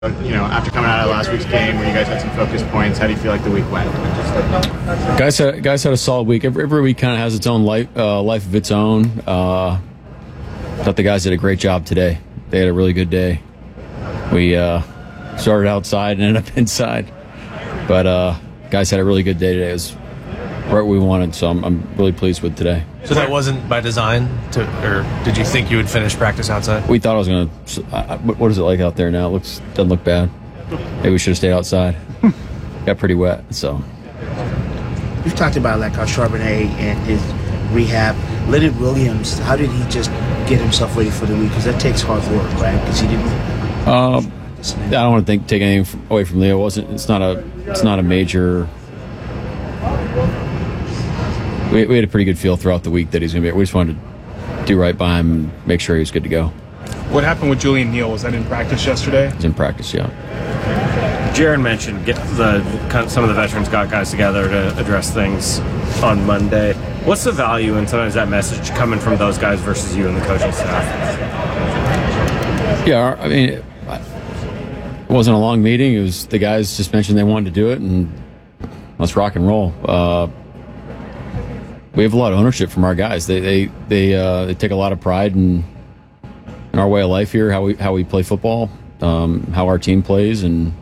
After coming out of last week's game where you guys had some focus points, how do you feel like the week went? Guys had a solid week. Every week kind of has its own life of its own. Thought the guys did a great job today. They had a really good day. We started outside and ended up inside, but guys had a really good day today. It was right where we wanted, so I'm really pleased with today. So that wasn't by design, or did you think you would finish practice outside? We thought I was going to. What is it like out there now? Doesn't look bad. Maybe we should have stayed outside. Got pretty wet, so. You've talked about like how Charbonnet and his rehab. Leonard Williams, how did he just get himself ready for the week? Because that takes hard work, right? Because he didn't. I don't want to take anything away from Leo. It's not a major. We had a pretty good feel throughout the week that he's going to be. We just wanted to do right by him and make sure he was good to go. What happened with Julian Neal? Was that in practice yesterday? He's in practice, yeah. Jaron mentioned some of the veterans got guys together to address things on Monday. What's the value in sometimes that message coming from those guys versus you and the coaching staff? Yeah, I mean, it wasn't a long meeting. It was the guys just mentioned they wanted to do it, and let's rock and roll. We have a lot of ownership from our guys. They take a lot of pride in our way of life here, how we play football, how our team plays, and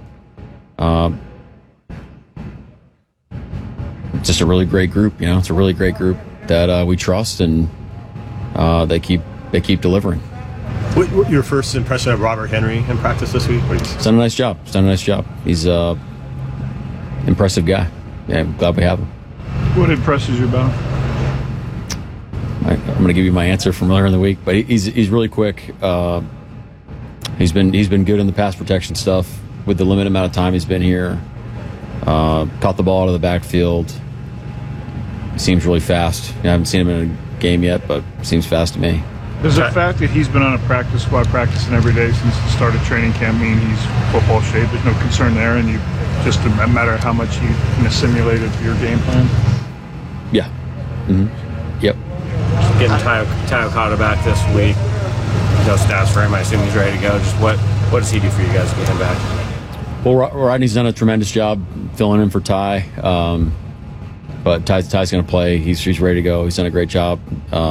it's just a really great group. It's a really great group that we trust, and they keep delivering. What your first impression of Robert Henry in practice this week? He's done a nice job. He's an impressive guy. Yeah, I'm glad we have him. What impresses you about him? I'm going to give you my answer from earlier in the week, but he's really quick. He's been good in the pass protection stuff with the limited amount of time he's been here. Caught the ball out of the backfield. He seems really fast. I haven't seen him in a game yet, but seems fast to me. Does the fact that he's been on a practice squad practicing every day since the start of training camp mean he's football shape? There's no concern there, and you just a matter of how much you simulated your game plan? Yeah. Mm-hmm. Yep. Getting Ty Okada back this week. No stats for him. I assume he's ready to go. Just what does he do for you guys to get him back? Well, Rodney's done a tremendous job filling in for Ty. But Ty's going to play. He's ready to go. He's done a great job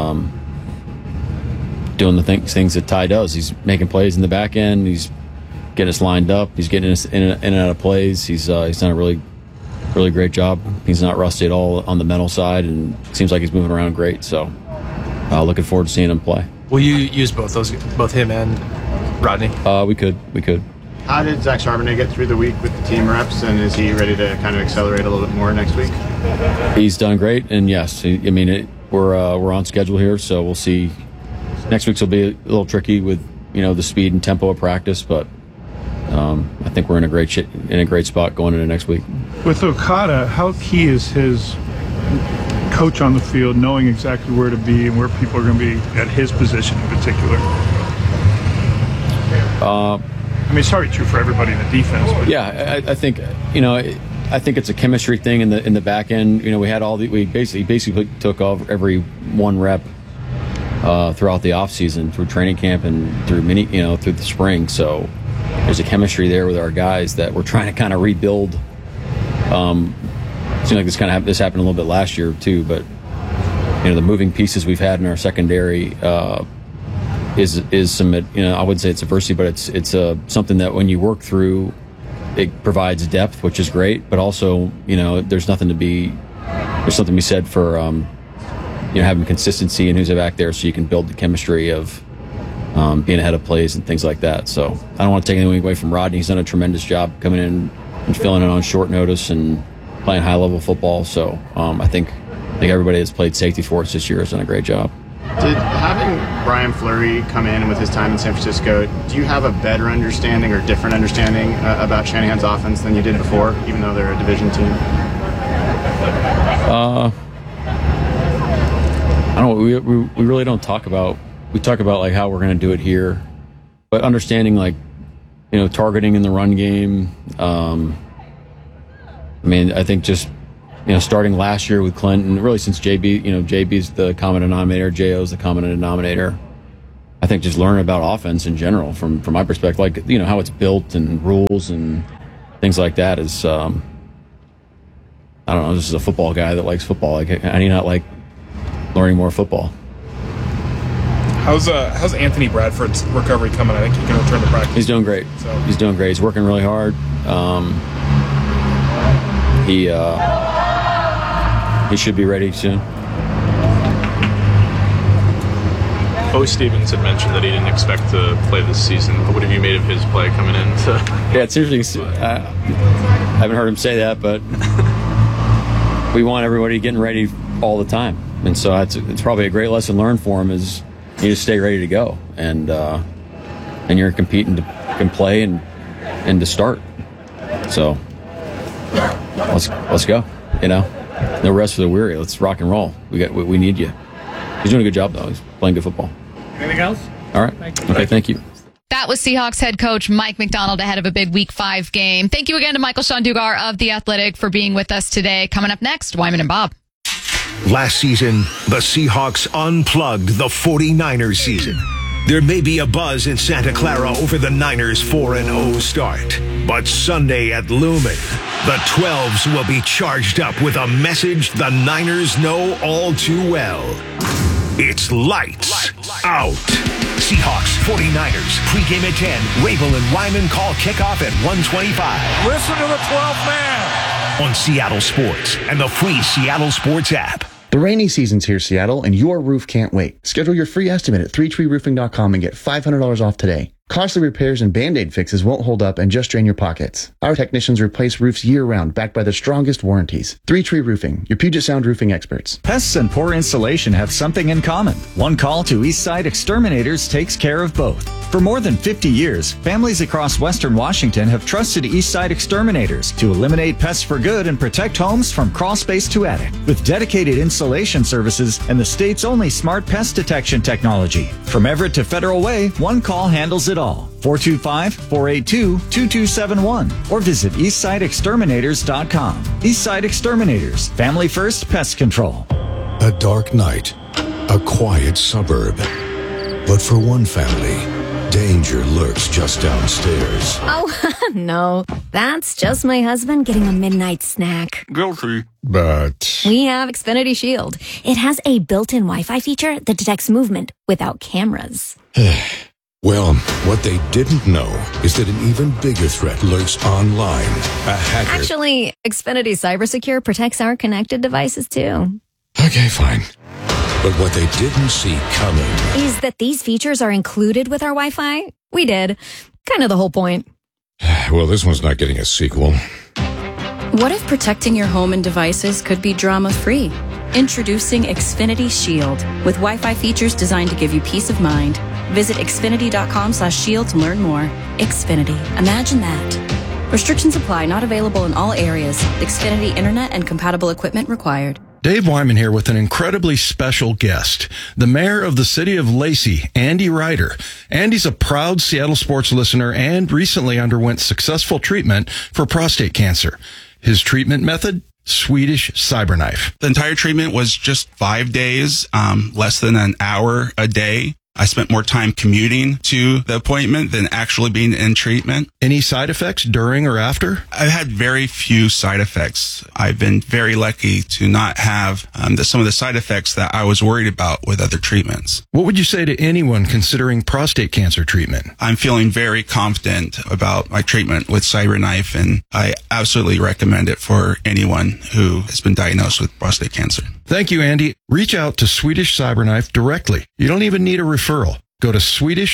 doing the things that Ty does. He's making plays in the back end. He's getting us lined up. He's getting us in and out of plays. He's done a really great job. He's not rusty at all on the mental side, and seems like he's moving around great. So, looking forward to seeing him play. Will you use both him and Rodney? We could. How did Zach Charbonnet get through the week with the team reps, and is he ready to kind of accelerate a little bit more next week? He's done great, and yes, we're on schedule here, so we'll see. Next week's will be a little tricky with the speed and tempo of practice, but I think we're in a great spot going into next week. With Okada, how key is his coach on the field knowing exactly where to be and where people are going to be at his position in particular? It's probably true for everybody in the defense. But. Yeah, I think I think it's a chemistry thing in the back end. We basically took off every one rep throughout the off season, through training camp and through through the spring. So there's a chemistry there with our guys that we're trying to kind of rebuild. It seemed like this happened a little bit last year too, but the moving pieces we've had in our secondary is some I wouldn't say it's adversity, but it's something that when you work through, it provides depth, which is great. But also there's something to be said for having consistency and who's back there, so you can build the chemistry of being ahead of plays and things like that. So I don't want to take anything away from Rodney. He's done a tremendous job coming in and filling in on short notice and playing high level football. So I think everybody that's played safety for us this year has done a great job. Did having Brian Fleury come in with his time in San Francisco, do you have a better understanding or different understanding about Shanahan's offense than you did before, even though they're a division team? I don't know. We really don't talk about. We talk about like how we're going to do it here, but understanding targeting in the run game. I think just starting last year with Clinton, really since JB's the common denominator, JO's the common denominator. I think just learn about offense in general from my perspective, like, you know, how it's built and rules and things like that is, I don't know, this is a football guy that likes football. Like, I do not like learning more football. How's Anthony Bradford's recovery coming? I think he can return to practice. He's doing great. He's doing great. He's working really hard. He should be ready soon. Bo Stevens had mentioned that he didn't expect to play this season. What have you made of his play coming in? Yeah, it's interesting. I haven't heard him say that, but we want everybody getting ready all the time. And so it's probably a great lesson learned for him is you need to stay ready to go. And you're competing can play and to start. So let's go, you know. No rest for the weary. Let's rock and roll. We need you. He's doing a good job, though. He's playing good football. Anything else? All right. Okay, thank you. That was Seahawks head coach Mike Macdonald ahead of a big Week 5 game. Thank you again to Michael Shandugar of The Athletic for being with us today. Coming up next, Wyman and Bob. Last season, the Seahawks unplugged the 49ers season. There may be a buzz in Santa Clara over the Niners' 4-0 start. But Sunday at Lumen, the 12s will be charged up with a message the Niners know all too well. It's lights out. Seahawks, 49ers, pregame at 10. Rabel and Wyman call kickoff at 1:25. Listen to the 12th man. On Seattle Sports and the free Seattle Sports app. The rainy season's here, Seattle, and your roof can't wait. Schedule your free estimate at 3treeroofing.com and get $500 off today. Costly repairs and Band-Aid fixes won't hold up and just drain your pockets. Our technicians replace roofs year-round, backed by the strongest warranties. 3 Tree Roofing, your Puget Sound roofing experts. Pests and poor installation have something in common. One call to Eastside Exterminators takes care of both. For more than 50 years, families across Western Washington have trusted Eastside Exterminators to eliminate pests for good and protect homes from crawl space to attic. With dedicated installation services and the state's only smart pest detection technology. From Everett to Federal Way, one call handles it all. 425-482-2271 or visit eastsideexterminators.com. Eastside Exterminators, family first pest control. A dark night, a quiet suburb. But for one family, danger lurks just downstairs. Oh, no. That's just my husband getting a midnight snack. Guilty. But We have Xfinity Shield. It has a built-in Wi-Fi feature that detects movement without cameras. well, what they didn't know is that an even bigger threat lurks online. A hacker. Actually, Xfinity CyberSecure protects our connected devices, too. Okay, fine. But what they didn't see coming Is that these features are included with our Wi-Fi? We did. Kind of the whole point. Well, this one's not getting a sequel. What if protecting your home and devices could be drama-free? Introducing Xfinity Shield with Wi-Fi features designed to give you peace of mind. Visit xfinity.com/shield to learn more. Xfinity. Imagine that. Restrictions apply. Not available in all areas. Xfinity Internet and compatible equipment required. Dave Wyman here with an incredibly special guest, the mayor of the city of Lacey, Andy Ryder. Andy's a proud Seattle sports listener and recently underwent successful treatment for prostate cancer. His treatment method? Swedish CyberKnife. The entire treatment was just 5 days, less than an hour a day. I spent more time commuting to the appointment than actually being in treatment. Any side effects during or after? I've had very few side effects. I've been very lucky to not have some of the side effects that I was worried about with other treatments. What would you say to anyone considering prostate cancer treatment? I'm feeling very confident about my treatment with CyberKnife, and I absolutely recommend it for anyone who has been diagnosed with prostate cancer. Thank you, Andy. Reach out to Swedish CyberKnife directly. You don't even need a referral. Go to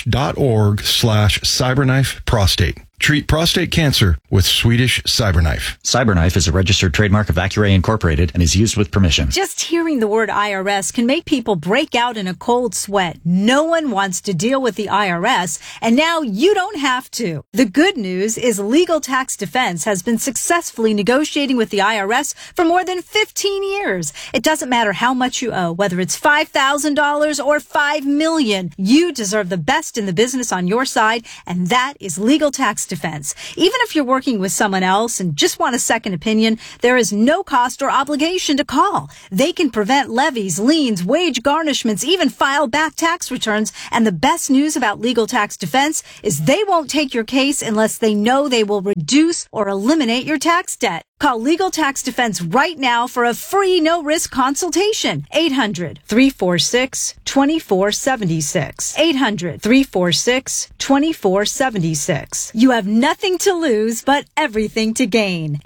swedish.org/CyberKnife prostate. Treat prostate cancer with Swedish CyberKnife. CyberKnife is a registered trademark of Accuray Incorporated and is used with permission. Just hearing the word IRS can make people break out in a cold sweat. No one wants to deal with the IRS, and now you don't have to. The good news is Legal Tax Defense has been successfully negotiating with the IRS for more than 15 years. It doesn't matter how much you owe, whether it's $5,000 or $5 million. You deserve the best in the business on your side, and that is Legal Tax Defense. Defense. Even if you're working with someone else and just want a second opinion, there is no cost or obligation to call. They can prevent levies, liens, wage garnishments, even file back tax returns. And the best news about Legal Tax Defense is they won't take your case unless they know they will reduce or eliminate your tax debt. Call Legal Tax Defense right now for a free no-risk consultation. 800-346-2476. 800-346-2476. You have nothing to lose but everything to gain.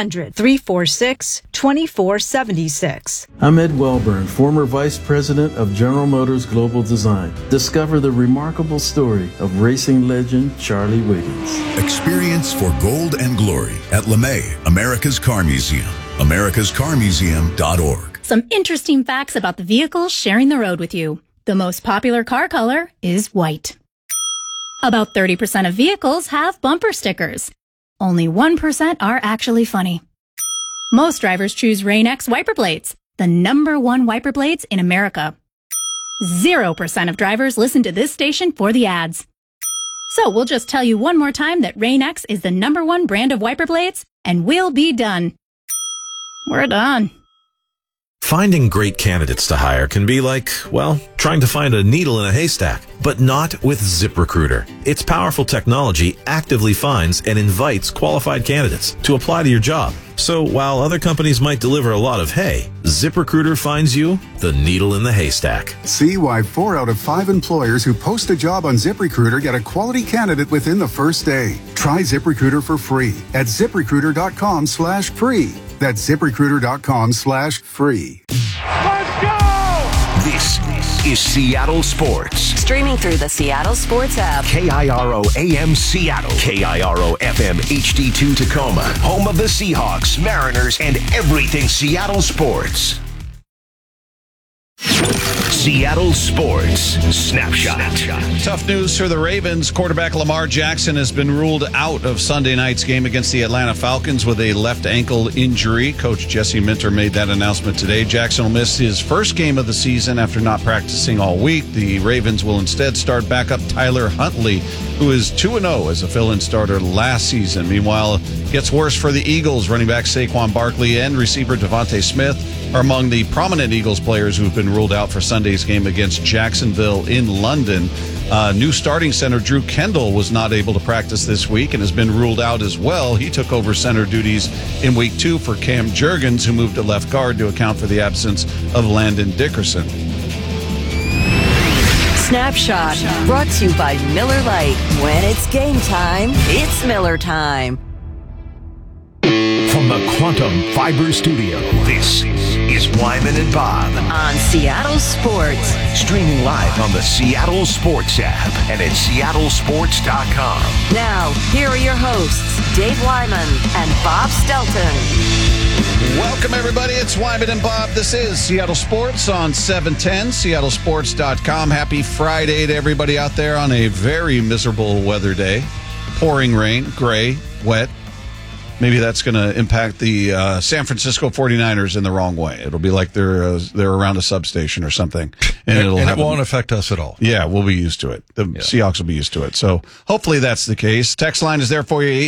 800-346-2476. I'm Ed Wellburn, former Vice President of General Motors Global Design. Discover the remarkable story of racing legend Charlie Wiggins. Experience for gold and glory at LeMay, America's Car Museum. AmericasCarMuseum.org. Some interesting facts about the vehicles sharing the road with you. The most popular car color is white. About 30% of vehicles have bumper stickers. Only 1% are actually funny. Most drivers choose Rain-X wiper blades, the #1 wiper blades in America. 0% of drivers listen to this station for the ads. So we'll just tell you one more time that Rain-X is the #1 brand of wiper blades, and we'll be done. We're done. Finding great candidates to hire can be like, well, trying to find a needle in a haystack, but not with ZipRecruiter. Its powerful technology actively finds and invites qualified candidates to apply to your job. So while other companies might deliver a lot of hay, ZipRecruiter finds you the needle in the haystack. See why 4 out of 5 employers who post a job on ZipRecruiter get a quality candidate within the first day. Try ZipRecruiter for free at ZipRecruiter.com/free. That's ZipRecruiter.com/free. Let's go! This is Seattle Sports. Streaming through the Seattle Sports app. KIRO AM Seattle. KIRO FM HD2 Tacoma. Home of the Seahawks, Mariners, and everything Seattle sports. Seattle Sports Snapshot. Tough news for the Ravens. Quarterback Lamar Jackson has been ruled out of Sunday night's game against the Atlanta Falcons with a left ankle injury. Coach Jesse Minter made that announcement today. Jackson will miss his first game of the season after not practicing all week. The Ravens will instead start backup Tyler Huntley, who is 2-0 as a fill-in starter last season. Meanwhile, it gets worse for the Eagles. Running back Saquon Barkley and receiver Devontae Smith are among the prominent Eagles players who have been ruled out for Sunday's game against Jacksonville in London. New starting center Drew Kendall was not able to practice this week and has been ruled out as well. He took over center duties in week 2 for Cam Jurgens, who moved to left guard to account for the absence of Landon Dickerson. Snapshot, brought to you by Miller Lite. When it's game time, it's Miller time. From the Quantum Fiber Studio, this is Wyman and Bob on Seattle Sports. Streaming live on the Seattle Sports app and at seattlesports.com. Now, here are your hosts, Dave Wyman and Bob Stelton. Welcome, everybody. It's Wyman and Bob. This is Seattle Sports on 710, seattlesports.com. Happy Friday to everybody out there on a very miserable weather day. Pouring rain, gray, wet. Maybe that's going to impact the San Francisco 49ers in the wrong way. It'll be like they're around a substation or something. And it won't affect us at all. Yeah, we'll be used to it. The Seahawks will be used to it. So hopefully that's the case. Text line is there for you,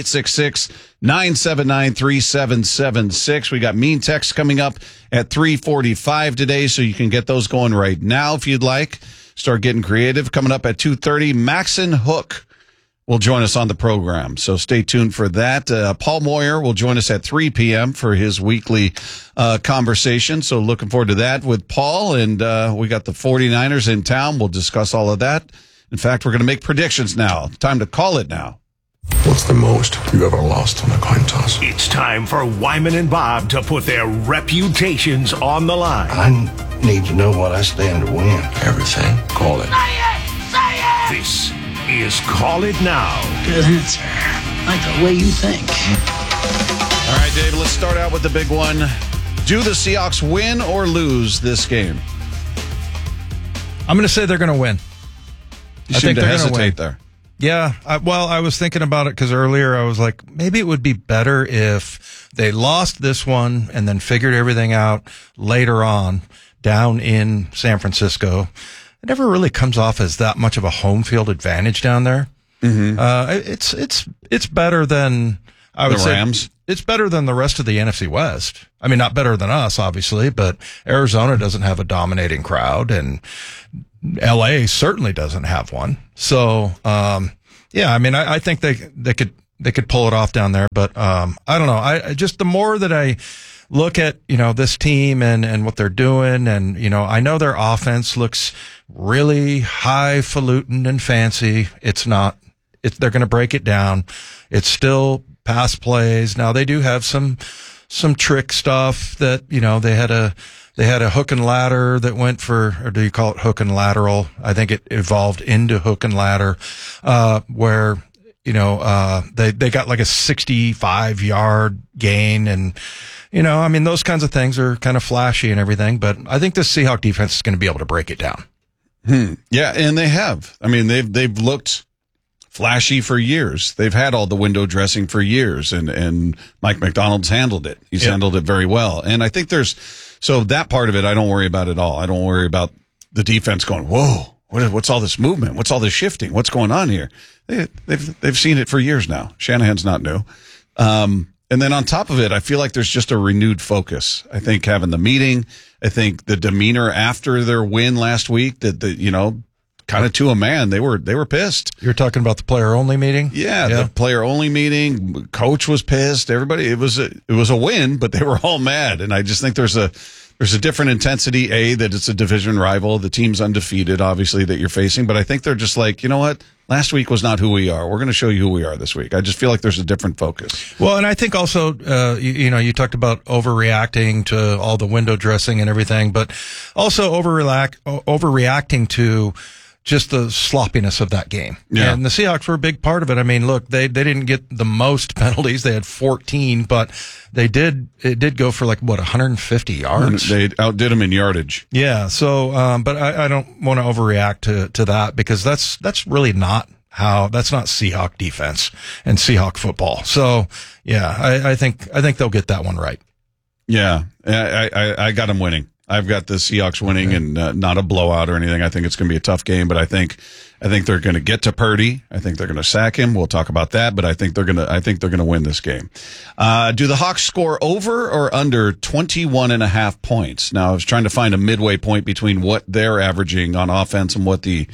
866-979-3776. We got mean texts coming up at 3:45 today, so you can get those going right now if you'd like. Start getting creative. Coming up at 2:30, Maxon Hook will join us on the program, so stay tuned for that. Paul Moyer will join us at 3 p.m. for his weekly conversation, so looking forward to that with Paul. And we got the 49ers in town. We'll discuss all of that. In fact, we're going to make predictions now. Time to call it now. What's the most you ever lost on a coin toss? It's time for Wyman and Bob to put their reputations on the line. I need to know what I stand to win. Everything. Call it. Say it! Say it! This is Call It Now. Good answer. Like the way you think. All right, Dave, let's start out with the big one. Do the Seahawks win or lose this game? I'm going to say they're going to win. I think they're going to win there. Yeah, I was thinking about it because earlier I was like, maybe it would be better if they lost this one and then figured everything out later on down in San Francisco. It never really comes off as that much of a home field advantage down there. It's better than I would the say. Rams. It's better than the rest of the NFC West. I mean, not better than us, obviously, but Arizona doesn't have a dominating crowd, and LA certainly doesn't have one. So, yeah, I mean, I think they could pull it off down there, but I don't know. I just the more that I look at, this team and what they're doing, and, I know their offense looks really highfalutin and fancy. It's not. They're going to break it down. It's still pass plays. Now they do have some trick stuff that, they had a hook and ladder that went for, or do you call it hook and lateral? I think it evolved into hook and ladder, where, they got like a 65-yard gain, and, I mean, those kinds of things are kind of flashy and everything, but I think the Seahawks defense is going to be able to break it down. Yeah, and they have. I mean, they've looked flashy for years. They've had all the window dressing for years, and Mike Macdonald's handled it. He's handled it very well. And I think so that part of it, I don't worry about at all. I don't worry about the defense going, whoa, what's all this movement? What's all this shifting? What's going on here? They've seen it for years now. Shanahan's not new. And then on top of it, I feel like there's just a renewed focus. I think having the meeting, I think the demeanor after their win last week, kind of to a man, they were pissed. You're talking about the player only meeting? Yeah, the player only meeting. Coach was pissed. Everybody, it was a win, but they were all mad. And I just think there's a different intensity. That it's a division rival. The team's undefeated, obviously, that you're facing. But I think they're just like, you know what? Last week was not who we are. We're going to show you who we are this week. I just feel like there's a different focus. Well, and I think also, you talked about overreacting to all the window dressing and everything, but also overreacting to just the sloppiness of that game. Yeah. And the Seahawks were a big part of it. I mean, look, they didn't get the most penalties. They had 14, but it did go for 150 yards. They outdid them in yardage. Yeah. So, but I don't want to overreact to that, because that's really not that's not Seahawk defense and Seahawk football. So yeah, I think they'll get that one right. Yeah. I got them winning. I've got the Seahawks winning, and not a blowout or anything. I think it's going to be a tough game, but I think they're going to get to Purdy. I think they're going to sack him. We'll talk about that, but I think they're going to win this game. Do the Hawks score over or under 21.5 points? Now, I was trying to find a midway point between what they're averaging on offense and what the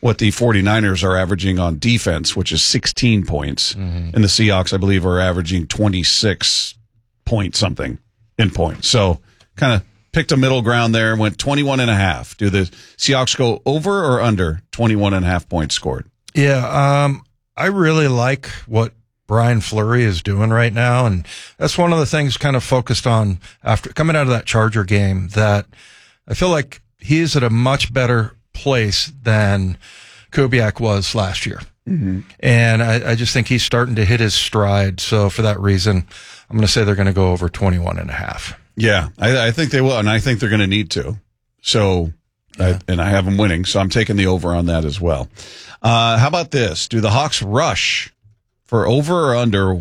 49ers are averaging on defense, which is 16 points. Mm-hmm. And the Seahawks, I believe, are averaging 26 point something in points. So kind of picked a middle ground there and went 21.5. Do the Seahawks go over or under 21.5 points scored? Yeah, I really like what Brian Fleury is doing right now, and that's one of the things kind of focused on after coming out of that Charger game, that I feel like he's at a much better place than Kubiak was last year. Mm-hmm. And I just think he's starting to hit his stride. So for that reason, I'm going to say they're going to go over 21.5. Yeah, I think they will, and I think they're going to need to. So, I have them winning, so I'm taking the over on that as well. How about this? Do the Hawks rush for over or under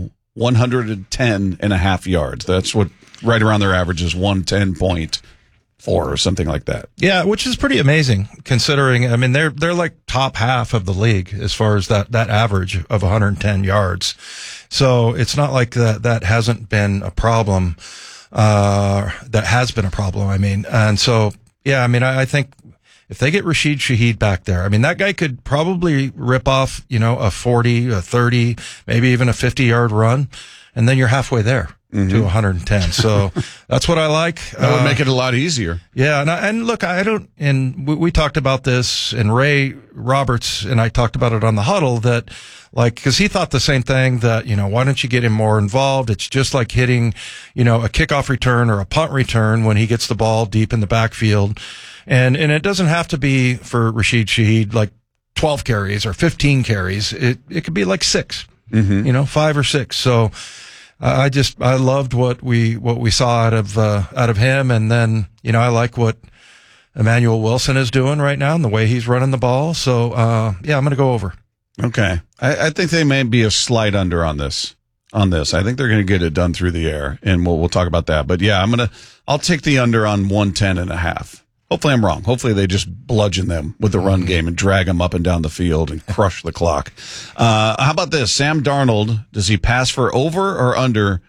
110.5 yards? That's what right around their average is, 110.4 or something like that. Yeah, which is pretty amazing considering. I mean, they're like top half of the league as far as that average of 110 yards. So it's not like that hasn't been a problem. That has been a problem. I mean, and so, yeah, I mean, I think if they get Rashid Shaheed back there, I mean, that guy could probably rip off, a 40, a 30, maybe even a 50-yard run, and then you're halfway there to 110. So that's what I like. That would make it a lot easier. Yeah. And look, we talked about this, and Ray Roberts and I talked about it on the huddle, that cause he thought the same thing, that, why don't you get him more involved? It's just like hitting, a kickoff return or a punt return when he gets the ball deep in the backfield. And it doesn't have to be for Rashid Shaheed, 12 carries or 15 carries. It could be 6, 5 or 6. So, I loved what we saw out of him. And then, I like what Emmanuel Wilson is doing right now and the way he's running the ball. So, I'm going to go over. Okay. I think they may be a slight under on this. I think they're going to get it done through the air, and we'll talk about that. But yeah, I'll take the under on 110.5. Hopefully I'm wrong. Hopefully they just bludgeon them with the run game and drag them up and down the field and crush the clock. How about this? Sam Darnold, does he pass for over or under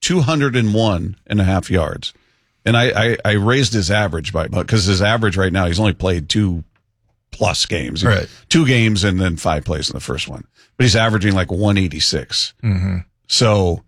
201.5 yards? And I raised his average because his average right now, he's only played 2+ games. Right. 2 games and then 5 plays in the first one. But he's averaging like 186. Mm-hmm. So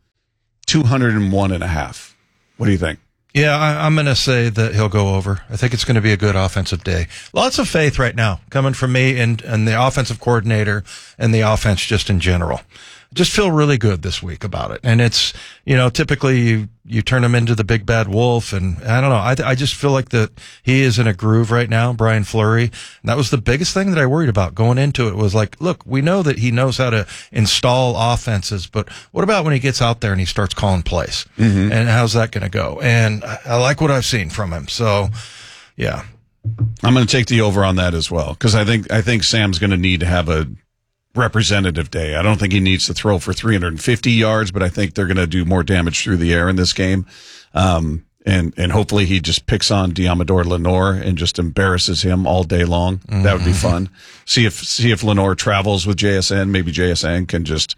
201.5. What do you think? Yeah, I'm going to say that he'll go over. I think it's going to be a good offensive day. Lots of faith right now coming from me and the offensive coordinator and the offense just in general. Just feel really good this week about it. And it's, typically you turn him into the big bad wolf. And I don't know. I just feel like that he is in a groove right now, Brian Fleury. And that was the biggest thing that I worried about going into it was like, look, we know that he knows how to install offenses, but what about when he gets out there and he starts calling plays? Mm-hmm. And how's that going to go? And I like what I've seen from him. So yeah, I'm going to take the over on that as well. Cause I think Sam's going to need to have a representative day. I don't think he needs to throw for 350 yards, but I think they're going to do more damage through the air in this game. And hopefully he just picks on Diamador Lenore and just embarrasses him all day long. Mm-hmm. That would be fun. See if Lenore travels with JSN. Maybe JSN can just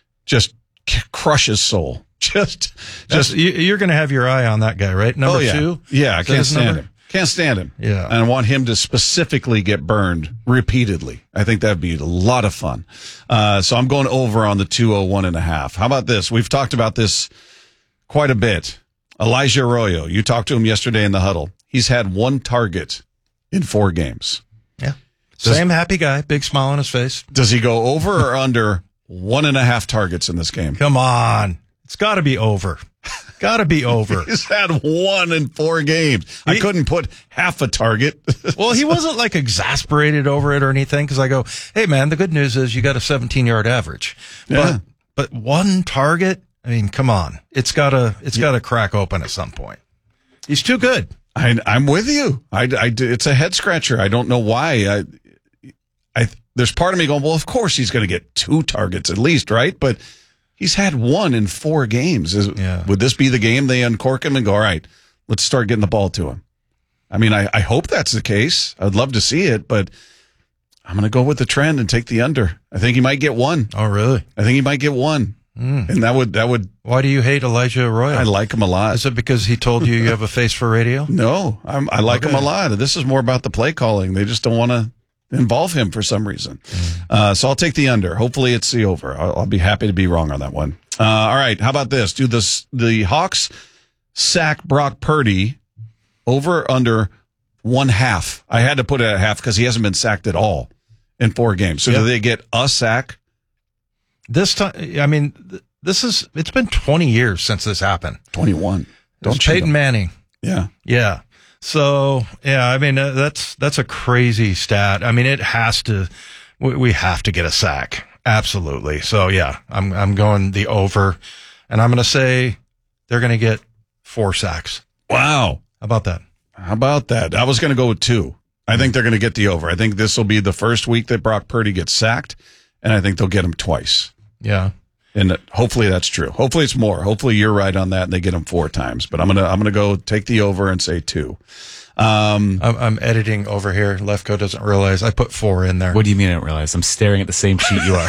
crush his soul. Just you're going to have your eye on that guy, right? Number 2? Yeah, I can't stand him. Can't stand him. Yeah. And I want him to specifically get burned repeatedly. I think that'd be a lot of fun. So I'm going over on the 201.5. How about this? We've talked about this quite a bit. Elijah Arroyo, you talked to him yesterday in the huddle. He's had 1 target in 4 games. Yeah. Same happy guy, big smile on his face. Does he go over or under 1.5 targets in this game? Come on. It's got to be over. Got to be over. He's had 1 in 4 games. I couldn't put half a target. Well, he wasn't like exasperated over it or anything because I go, hey, man, the good news is you got a 17-yard average. Yeah. But 1 target, I mean, come on. It's got to crack open at some point. He's too good. I'm with you. It's a head scratcher. I don't know why. There's part of me going, well, of course he's going to get 2 targets at least, right? But he's had 1 in 4 games. Would this be the game they uncork him and go, all right, let's start getting the ball to him? I mean, I hope that's the case. I'd love to see it, but I'm going to go with the trend and take the under. I think he might get 1. Oh, really? I think he might get 1. And that would. Why do you hate Elijah Arroyo? I like him a lot. Is it because he told you have a face for radio? No, I like him a lot. This is more about the play calling. They just don't want to involve him for some reason. So I'll take the under. Hopefully it's the over. I'll be happy to be wrong on that one. All right. How about this? Do the Hawks sack Brock Purdy over under 1/2? I had to put it at half because he hasn't been sacked at all in 4 games. So do they get a sack? This time, I mean, it's been 20 years since this happened. 21. Don't Peyton Manning. Yeah. Yeah. So, yeah, I mean, that's a crazy stat. I mean, we have to get a sack. Absolutely. So, yeah, I'm going the over, and I'm going to say they're going to get 4 sacks. Wow. How about that? I was going to go with 2. I think they're going to get the over. I think this will be the first week that Brock Purdy gets sacked, and I think they'll get him twice. Yeah. And hopefully that's true. Hopefully it's more. Hopefully you're right on that and they get him 4 times. But I'm gonna go take the over and say 2. I'm editing over here. Lefko doesn't realize I put 4 in there. What do you mean I don't realize? I'm staring at the same sheet you are.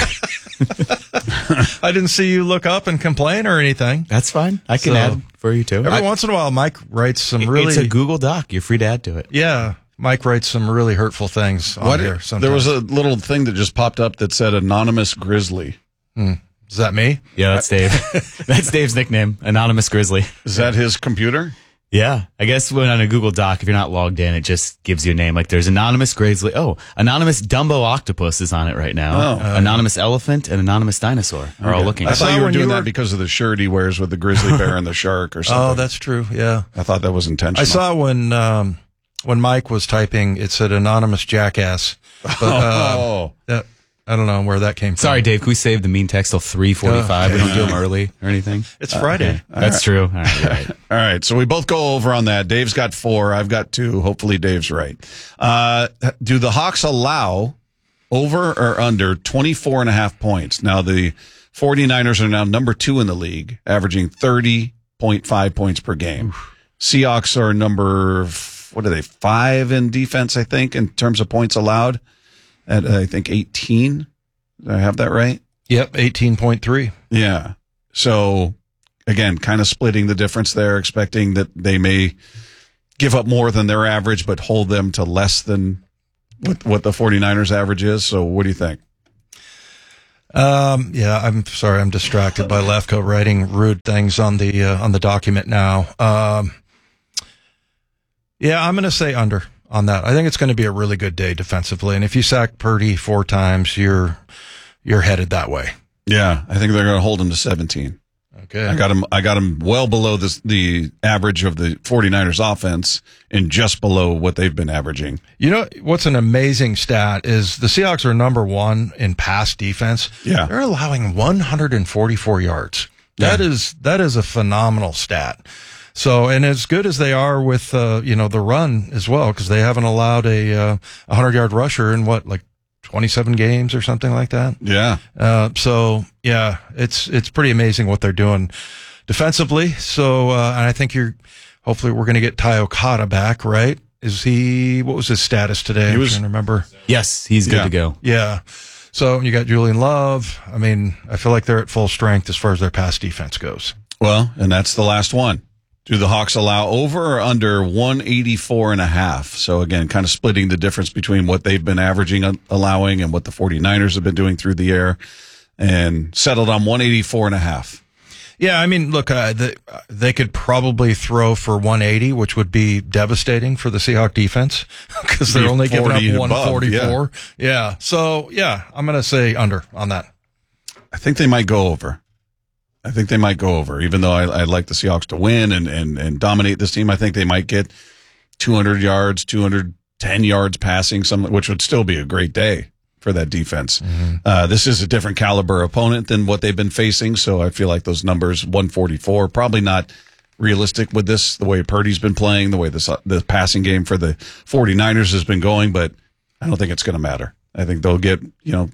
I didn't see you look up and complain or anything. That's fine. I can add for you too. Every once in a while, Mike writes some really... It's a Google Doc. You're free to add to it. Yeah. Mike writes some really hurtful things on here sometimes. There was a little thing that just popped up that said Anonymous Grizzly. Is that me? Yeah, that's Dave. That's Dave's nickname, Anonymous Grizzly. Is that his computer? Yeah. I guess when on a Google Doc, if you're not logged in, it just gives you a name. Like there's Anonymous Grizzly. Oh, Anonymous Dumbo Octopus is on it right now. Anonymous Elephant and Anonymous Dinosaur are all looking. I thought you were doing that because of the shirt he wears with the grizzly bear and the shark or something. Oh, that's true. Yeah. I thought that was intentional. I saw when Mike was typing, it said Anonymous Jackass. But, I don't know where that came from. Sorry, Dave. Can we save the mean text till 3:45? We don't do them early or anything. It's Friday. Okay. That's true. All right, you're right. All right. So we both go over on that. Dave's got 4. I've got 2. Hopefully Dave's right. Do the Hawks allow over or under 24.5 points? Now the 49ers are now number 2 in the league, averaging 30.5 points per game. Seahawks are number what are they, 5 in defense, I think, in terms of points allowed at, I think, 18. Did I have that right? Yep, 18.3. Yeah. So, again, kind of splitting the difference there, expecting that they may give up more than their average, but hold them to less than what the 49ers average is. So what do you think? Yeah, I'm sorry. I'm distracted by Lefko writing rude things on the document now. Yeah, I'm going to say under on that. I think it's going to be a really good day defensively. And if you sack Purdy 4 times, you're headed that way. Yeah, I think they're going to hold him to 17. Okay. I got him well below the average of the 49ers offense and just below what they've been averaging. You know, what's an amazing stat is the Seahawks are number 1 in pass defense. Yeah. They're allowing 144 yards. That is a phenomenal stat. So, and as good as they are with, the run as well, because they haven't allowed a 100-yard rusher in like 27 games or something like that. Yeah. So yeah, it's pretty amazing what they're doing defensively. So, and I think hopefully we're going to get Ty Okada back, right? What was his status today? I'm trying to remember. Yes, he's good to go. Yeah. So you got Julian Love. I mean, I feel like they're at full strength as far as their pass defense goes. Well, and that's the last one. Do the Hawks allow over or under 184.5? So again, kind of splitting the difference between what they've been averaging allowing and what the 49ers have been doing through the air, and settled on 184.5. Yeah, I mean, look, they could probably throw for 180, which would be devastating for the Seahawks defense because they're only giving up 144. Yeah. So yeah, I'm going to say under on that. I think they might go over. Even though I'd like the Seahawks to win and dominate this team. I think they might get 200 yards, 210 yards passing, which would still be a great day for that defense. Mm-hmm. This is a different caliber opponent than what they've been facing, so I feel like those numbers, 144, probably not realistic with this, the way Purdy's been playing, the way the passing game for the 49ers has been going, but I don't think it's going to matter. I think they'll get,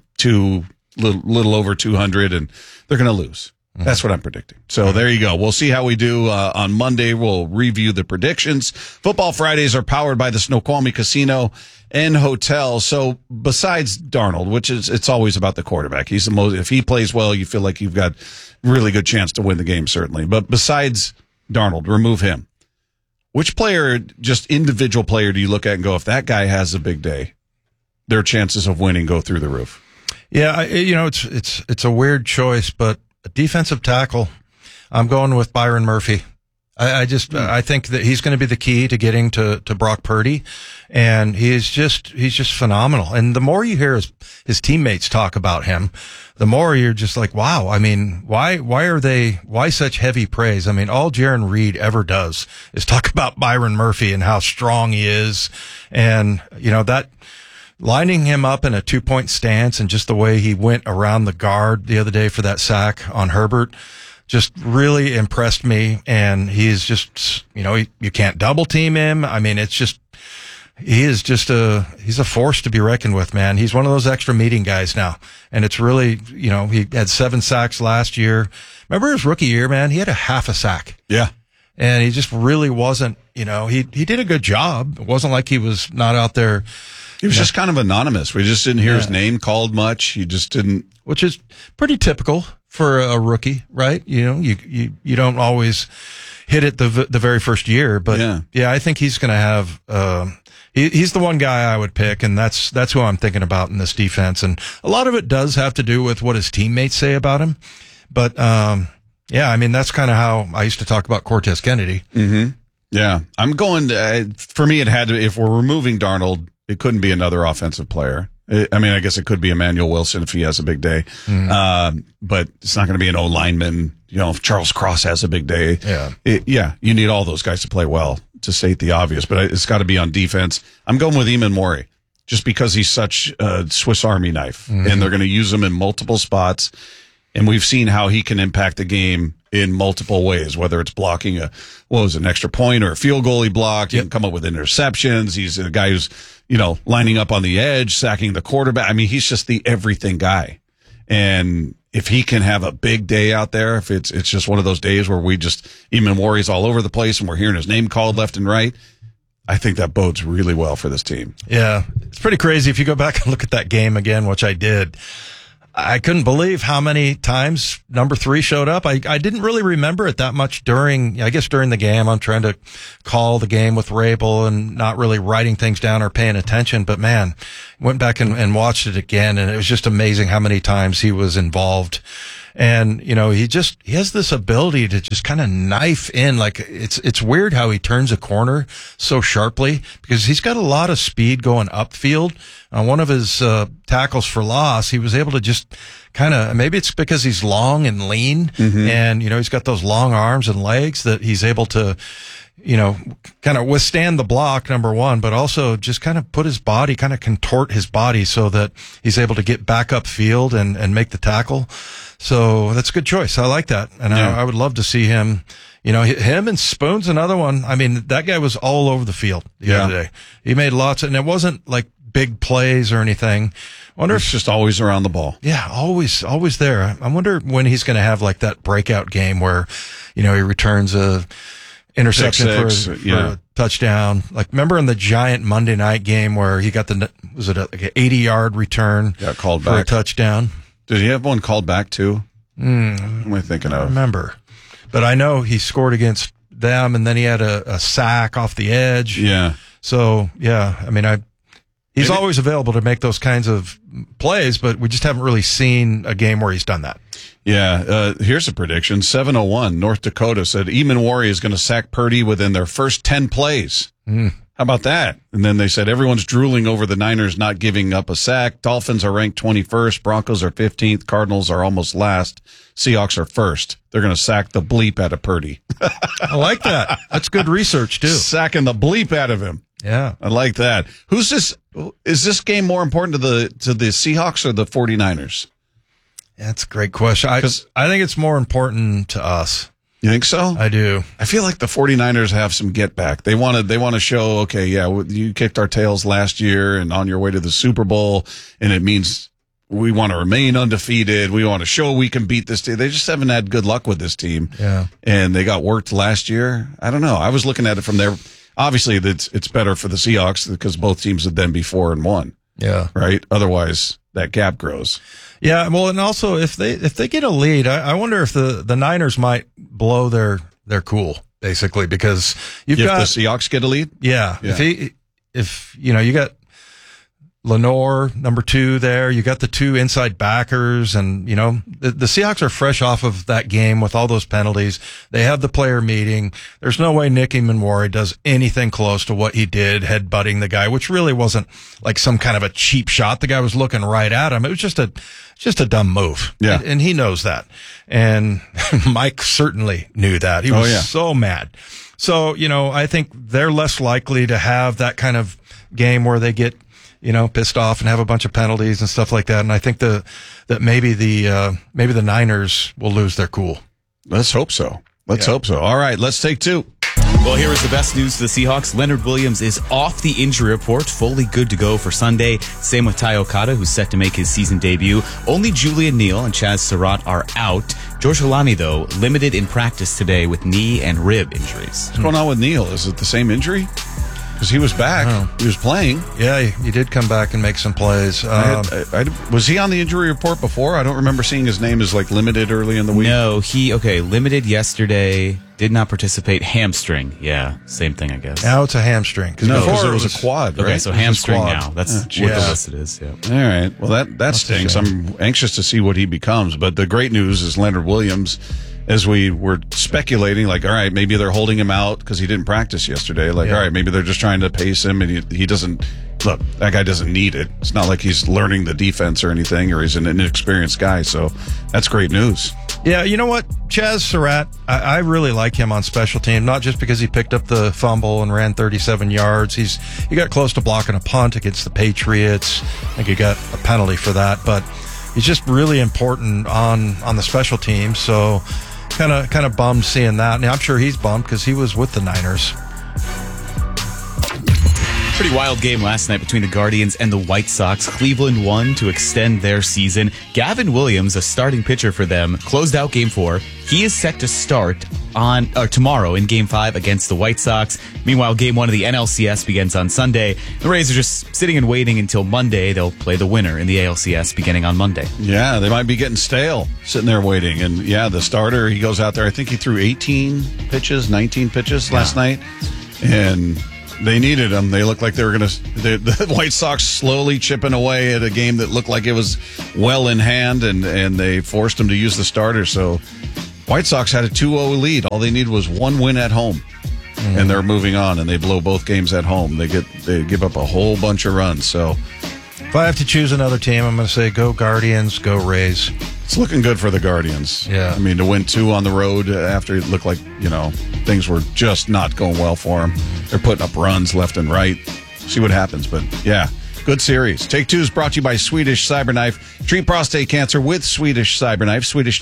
little over 200, and they're going to lose. That's what I'm predicting. So there you go. We'll see how we do on Monday. We'll review the predictions. Football Fridays are powered by the Snoqualmie Casino and Hotel. So besides Darnold, it's always about the quarterback. He's the most. If he plays well, you feel like you've got really good chance to win the game, certainly. But besides Darnold, remove him. Which player, just individual player, do you look at and go, if that guy has a big day, their chances of winning go through the roof? Yeah, it's a weird choice, but a defensive tackle, I'm going with Byron Murphy. I think that he's going to be the key to getting to Brock Purdy, and he's just phenomenal. And the more you hear his teammates talk about him, the more you're just like, wow. I mean, why such heavy praise? I mean, all Jaron Reed ever does is talk about Byron Murphy and how strong he is, and that. Lining him up in a 2-point stance and just the way he went around the guard the other day for that sack on Herbert just really impressed me. And he's just, you can't double team him. I mean, he's a force to be reckoned with, man. He's one of those extra meeting guys now. And it's really, he had 7 sacks last year. Remember his rookie year, man? He had a half a sack. Yeah. And he just really wasn't, he did a good job. It wasn't like he was not out there. He was just kind of anonymous. We just didn't hear his name called much. He just didn't. Which is pretty typical for a rookie, right? You don't always hit it the very first year, but yeah, I think he's going to have, he's the one guy I would pick, and that's who I'm thinking about in this defense. And a lot of it does have to do with what his teammates say about him. But, yeah, I mean, that's kind of how I used to talk about Cortez Kennedy. Mm-hmm. Yeah. I'm going to, for me, it had to, if we're removing Darnold, it couldn't be another offensive player. I guess it could be Emmanuel Wilson if he has a big day. Mm-hmm. But it's not going to be an O-lineman. If Charles Cross has a big day. You need all those guys to play well, to state the obvious. But it's got to be on defense. I'm going with Eamon Mori, just because he's such a Swiss Army knife. Mm-hmm. And they're going to use him in multiple spots. And we've seen how he can impact the game in multiple ways, whether it's blocking an extra point or a field goal he blocked. He can come up with interceptions. He's a guy who's, lining up on the edge, sacking the quarterback. I mean, he's just the everything guy. And if he can have a big day out there, if it's just one of those days where Eamon Mori's all over the place and we're hearing his name called left and right, I think that bodes really well for this team. Yeah, it's pretty crazy. If you go back and look at that game again, which I did, I couldn't believe how many times number 3 showed up. I didn't really remember it that much during the game. I'm trying to call the game with Rabel and not really writing things down or paying attention. But man, went back and watched it again, and it was just amazing how many times he was involved. And, he has this ability to just kind of knife in. Like, it's weird how he turns a corner so sharply, because he's got a lot of speed going upfield. On one of his tackles for loss, he was able to just kind of, maybe it's because he's long and lean, and, he's got those long arms and legs that he's able to, kind of withstand the block, number one, but also just kind of put his body, kind of contort his body so that he's able to get back upfield and make the tackle. So that's a good choice. I like that. And I would love to see him, him and Spoon's another one. I mean, that guy was all over the field the other day. He made lots and it wasn't like big plays or anything. Wonder if just always around the ball. Yeah, always there. I wonder when he's going to have like that breakout game where, he returns a interception for a touchdown. Like, remember in the Giant Monday night game where he got was it like an 80-yard return? Yeah, called for back. A touchdown. Did he have one called back too? What am I thinking of? I remember. But I know he scored against them, and then he had a sack off the edge. Yeah. So, yeah, I mean, he's always available to make those kinds of plays, but we just haven't really seen a game where he's done that. Yeah, here's a prediction. 701, North Dakota said Eamon is going to sack Purdy within their first 10 plays. How about that? And then they said everyone's drooling over the Niners not giving up a sack. Dolphins are ranked 21st. Broncos are 15th. Cardinals are almost last. Seahawks are first. They're going to sack the bleep out of Purdy. I like that. That's good research, too. Sacking the bleep out of him. Yeah. I like that. Is this game more important to the Seahawks or the 49ers? That's a great question. I think it's more important to us. You think so? I do. I feel like the 49ers have some get back. They want to show, okay, yeah, you kicked our tails last year and on your way to the Super Bowl, and it means we want to remain undefeated. We want to show we can beat this team. They just haven't had good luck with this team. Yeah. And they got worked last year. I don't know. I was looking at it from there. Obviously, it's better for the Seahawks because both teams would then be 4-1. Yeah. Right? Otherwise, that gap grows. Yeah, well, and also if they get a lead, I wonder if the Niners might blow their cool, basically, because if the Seahawks get a lead. Yeah. If you got Lenore, number 2 there, you got the 2 inside backers, and the Seahawks are fresh off of that game with all those penalties. They have the player meeting. There's no way Nicky Manwari does anything close to what he did, headbutting the guy, which really wasn't like some kind of a cheap shot. The guy was looking right at him. It was just a dumb move. Yeah. And he knows that. And Mike certainly knew that. He was so mad. So, I think they're less likely to have that kind of game where they get pissed off and have a bunch of penalties and stuff like that. And I think that maybe the Niners will lose their cool. Let's hope so. Let's hope so. All right, let's take 2. Well, here is the best news for the Seahawks. Leonard Williams is off the injury report, fully good to go for Sunday. Same with Ty Okada, who's set to make his season debut. Only Julian Neal and Chaz Surratt are out. George Holani, though, limited in practice today with knee and rib injuries. What's going on with Neal? Is it the same injury? Because he was back. He was playing. Yeah, he did come back and make some plays. Was he on the injury report before? I don't remember seeing his name as limited early in the week. No, limited yesterday. Did not participate. Hamstring. Yeah, same thing, I guess. Now it's a hamstring. Because it was a quad, right? Okay, so hamstring now. That's what the list it is. Yeah. All right. Well, that stinks. I'm anxious to see what he becomes. But the great news is Leonard Williams, as we were speculating, all right, maybe they're holding him out because he didn't practice yesterday. All right, maybe they're just trying to pace him, and he doesn't. Look, that guy doesn't need it. It's not like he's learning the defense or anything, or he's an inexperienced guy. So that's great news. Yeah, you know what? Chaz Surratt, I really like him on special team, not just because he picked up the fumble and ran 37 yards. He got close to blocking a punt against the Patriots. I think he got a penalty for that, but he's just really important on the special team. So kind of bummed seeing that. And I'm sure he's bummed because he was with the Niners. Pretty wild game last night between the Guardians and the White Sox. Cleveland won to extend their season. Gavin Williams, a starting pitcher for them, closed out Game 4, He is set to start tomorrow in Game 5 against the White Sox. Meanwhile, Game 1 of the NLCS begins on Sunday. The Rays are just sitting and waiting until Monday. They'll play the winner in the ALCS beginning on Monday. Yeah, they might be getting stale sitting there waiting. And yeah, the starter, he goes out there. I think he threw 19 pitches last night. And they needed him. They looked like they were going to... The White Sox slowly chipping away at a game that looked like it was well in hand, and they forced him to use the starter. So White Sox had a 2-0 lead. All they needed was one win at home, and they're moving on, and they blow both games at home. They give up a whole bunch of runs. So if I have to choose another team, I'm going to say go Guardians, go Rays. It's looking good for the Guardians. Yeah. I mean, to win 2 on the road after it looked like, things were just not going well for them. They're putting up runs left and right. See what happens. But, yeah, good series. Take Two is brought to you by Swedish Cyberknife. Treat prostate cancer with Swedish Cyberknife.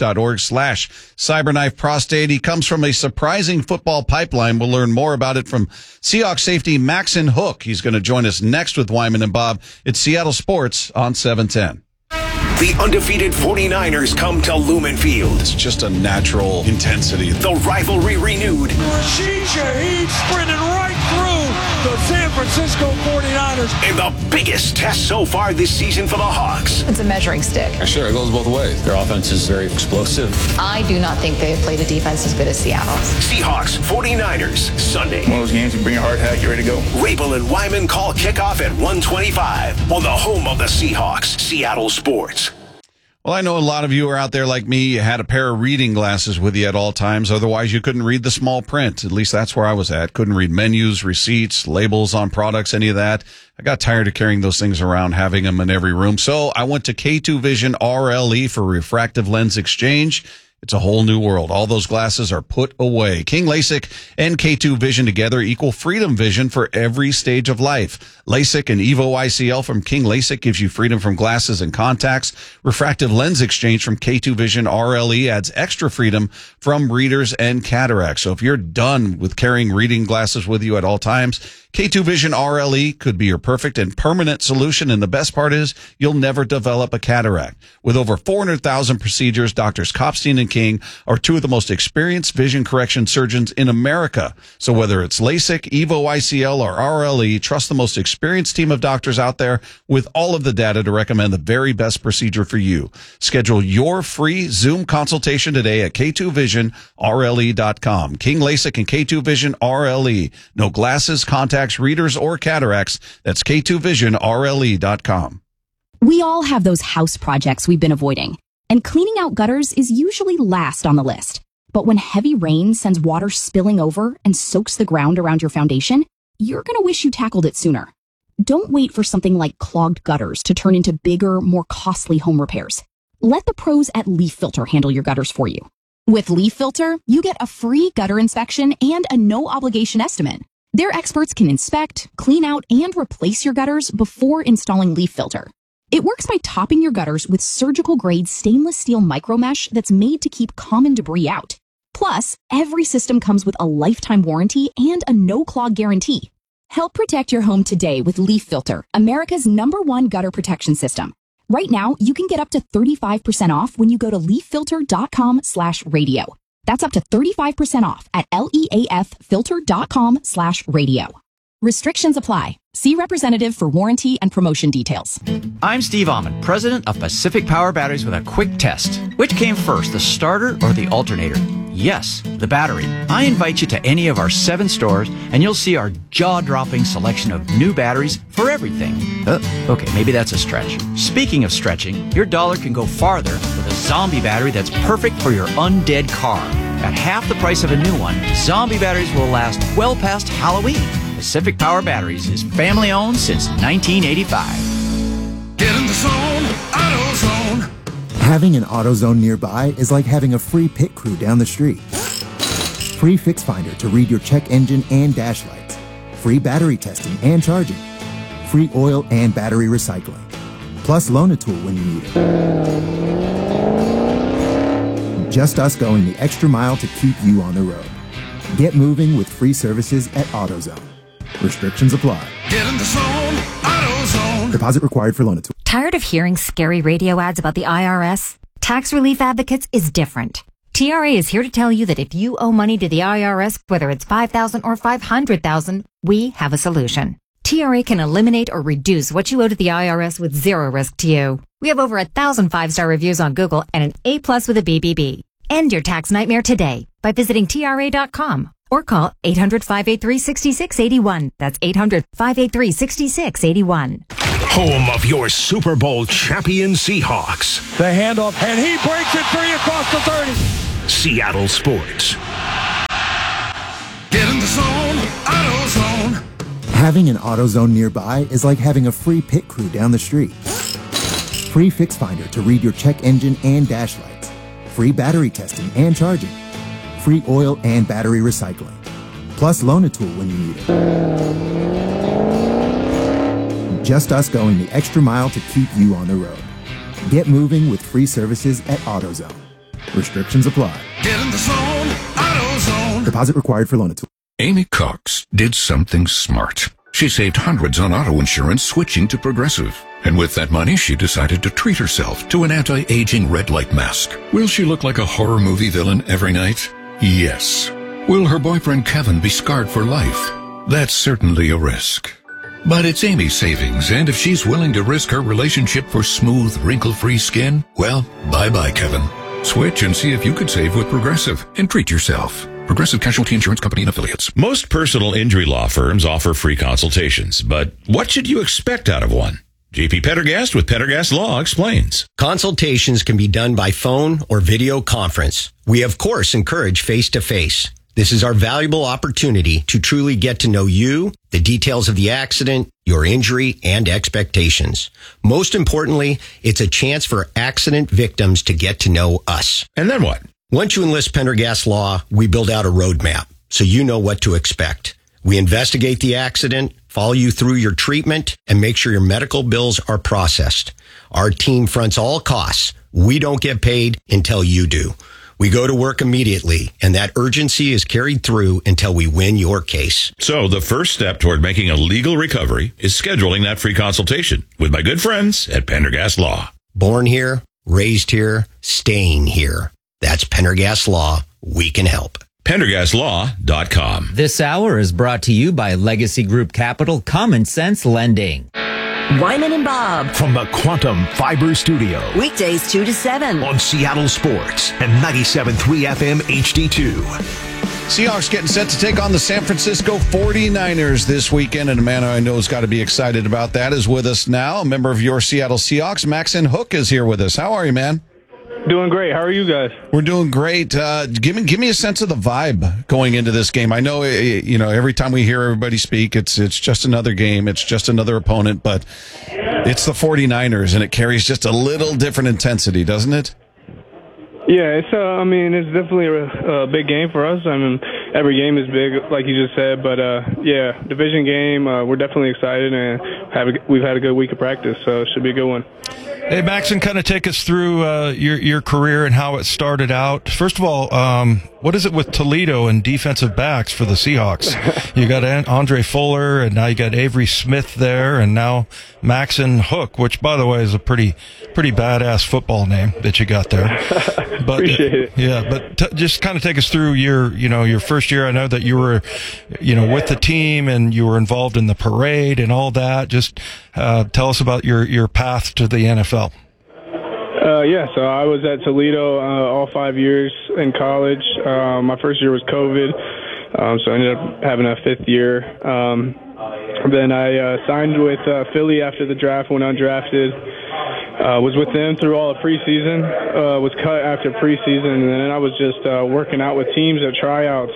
Swedish.org/Cyberknife Prostate. He comes from a surprising football pipeline. We'll learn more about it from Seahawks safety Maxon Hook. He's going to join us next with Wyman and Bob. It's Seattle Sports on 710. The undefeated 49ers come to Lumen Field. It's just a natural intensity. The rivalry renewed. Rashid Shaheed sprinting right through the San Francisco 49ers. And the biggest test so far this season for the Hawks. It's a measuring stick. Sure, it goes both ways. Their offense is very explosive. I do not think they have played a defense as good as Seattle's. Seahawks, 49ers, Sunday. One of those games you bring a hard hat, you ready to go. Rabel and Wyman call kickoff at 1:25 on the home of the Seahawks, Seattle Sports. Well, I know a lot of you are out there like me. You had a pair of reading glasses with you at all times. Otherwise, you couldn't read the small print. At least that's where I was at. Couldn't read menus, receipts, labels on products, any of that. I got tired of carrying those things around, having them in every room. So I went to K2 Vision RLE for refractive lens exchange. It's a whole new world. All those glasses are put away. King LASIK and K2 Vision together equal freedom vision for every stage of life. LASIK and EVO ICL from King LASIK gives you freedom from glasses and contacts. Refractive lens exchange from K2 Vision RLE adds extra freedom from readers and cataracts. So if you're done with carrying reading glasses with you at all times, K2 Vision RLE could be your perfect and permanent solution. And the best part is you'll never develop a cataract. With over 400,000 procedures, Doctors Kopstein and King are two of the most experienced vision correction surgeons in America. So whether it's LASIK, EVO ICL, or RLE, trust the most experienced team of doctors out there with all of the data to recommend the very best procedure for you. Schedule your free Zoom consultation today at K2VisionRLE.com. King LASIK and K2 Vision RLE. No glasses, contacts, readers, or cataracts. That's K2VisionRLE.com. We all have those house projects we've been avoiding, and cleaning out gutters is usually last on the list. But when heavy rain sends water spilling over and soaks the ground around your foundation, you're going to wish you tackled it sooner. Don't wait for something like clogged gutters to turn into bigger, more costly home repairs. Let the pros at Leaf Filter handle your gutters for you. With Leaf Filter, you get a free gutter inspection and a no-obligation estimate. Their experts can inspect, clean out, and replace your gutters before installing Leaf Filter. It works by topping your gutters with surgical-grade stainless steel micromesh that's made to keep common debris out. Plus, every system comes with a lifetime warranty and a no-clog guarantee. Help protect your home today with Leaf Filter, America's #1 gutter protection system. Right now, you can get up to 35% off when you go to leaffilter.com/radio. That's up to 35% off at leaffilter.com/radio. Restrictions apply. See representative for warranty and promotion details. I'm Steve Almond, president of Pacific Power Batteries, with a quick test. Which came first, the starter or the alternator? Yes, the battery. I invite you to any of our 7 stores and you'll see our jaw-dropping selection of new batteries for everything. Okay, maybe that's a stretch. Speaking of stretching, your dollar can go farther with a Zombie battery that's perfect for your undead car. At half the price of a new one, Zombie batteries will last well past Halloween. Pacific Power Batteries is family-owned since 1985. Get in the zone, AutoZone. Having an AutoZone nearby is like having a free pit crew down the street. Free Fix Finder to read your check engine and dash lights. Free battery testing and charging. Free oil and battery recycling. Plus Loan-A-Tool when you need it. Just us going the extra mile to keep you on the road. Get moving with free services at AutoZone. Restrictions apply. Get in the zone, AutoZone. Deposit required for Loan-A-Tool. Tired of hearing scary radio ads about the IRS? Tax Relief Advocates is different. TRA is here to tell you that if you owe money to the IRS, whether it's $5,000 or $500,000, we have a solution. TRA can eliminate or reduce what you owe to the IRS with zero risk to you. We have over 1,000 5-star reviews on Google and an A+ with a BBB. End your tax nightmare today by visiting TRA.com or call 800-583-6681. That's 800-583-6681. Home of your Super Bowl champion Seahawks. The handoff, and he breaks it free across the 30. Seattle Sports. Get in the zone, AutoZone. Having an AutoZone nearby is like having a free pit crew down the street. Free Fix Finder to read your check engine and dash lights. Free battery testing and charging. Free oil and battery recycling. Plus Loan-A-Tool when you need it. Just us going the extra mile to keep you on the road. Get moving with free services at AutoZone. Restrictions apply. Get in the zone, AutoZone. Deposit required for Loan-A-Tool. Amy Cox did something smart. She saved hundreds on auto insurance switching to Progressive. And with that money, she decided to treat herself to an anti-aging red light mask. Will she look like a horror movie villain every night? Yes. Will her boyfriend Kevin be scarred for life? That's certainly a risk. But it's Amy's savings, and if she's willing to risk her relationship for smooth, wrinkle-free skin, well, bye-bye, Kevin. Switch and see if you could save with Progressive and treat yourself. Progressive Casualty Insurance Company and Affiliates. Most personal injury law firms offer free consultations, but what should you expect out of one? JP Pendergast with Pendergast Law explains. Consultations can be done by phone or video conference. We, of course, encourage face-to-face. This is our valuable opportunity to truly get to know you, the details of the accident, your injury, and expectations. Most importantly, it's a chance for accident victims to get to know us. And then what? Once you enlist Pendergast Law, we build out a roadmap so you know what to expect. We investigate the accident, follow you through your treatment, and make sure your medical bills are processed. Our team fronts all costs. We don't get paid until you do. We go to work immediately, and that urgency is carried through until we win your case. So the first step toward making a legal recovery is scheduling that free consultation with my good friends at Pendergast Law. Born here, raised here, staying here. That's Pendergast Law. We can help. PendergastLaw.com. This hour is brought to you by Legacy Group Capital Common Sense Lending. Wyman and Bob. From the Quantum Fiber Studio. Weekdays 2 to 7. On Seattle Sports and 97.3 FM HD2. Seahawks getting set to take on the San Francisco 49ers this weekend, and a man I know has got to be excited about that is with us now. A member of your Seattle Seahawks, Maxon Hook, is here with us. How are you, man? Doing great. How are you guys? We're doing great. Give me a sense of the vibe going into this game. I know, every time we hear everybody speak, it's just another game. It's just another opponent, but it's the 49ers, and it carries just a little different intensity, doesn't it? Yeah, it's definitely a big game for us. I mean, every game is big, like you just said, but division game. We're definitely excited, and we've had a good week of practice, so it should be a good one. Hey, Maxon, kind of take us through your career and how it started out. First of all, what is it with Toledo and defensive backs for the Seahawks? You got Andre Fuller, and now you got Avery Smith there, and now Maxon Hook, which, by the way, is a pretty badass football name that you got there. But, appreciate it. Yeah, but just kind of take us through your first year. I know that you were, with the team and you were involved in the parade and all that. Just tell us about your path to the NFL. So I was at Toledo all 5 years in college. My first year was COVID, so I ended up having a fifth year. Then I signed with Philly after the draft, went undrafted. Was with them through all of preseason, was cut after preseason, and then I was just working out with teams at tryouts